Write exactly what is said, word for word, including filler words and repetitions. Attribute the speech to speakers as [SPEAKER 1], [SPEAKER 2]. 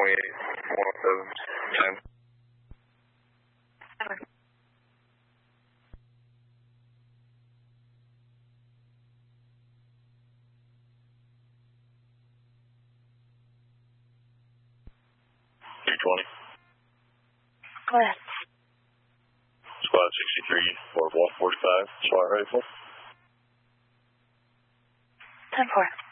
[SPEAKER 1] twenty-eight, one oh seven, ten.
[SPEAKER 2] three twenty.
[SPEAKER 3] Go ahead.
[SPEAKER 2] Squad sixty-three, four one forty-five, SWAT rifle.
[SPEAKER 3] ten four.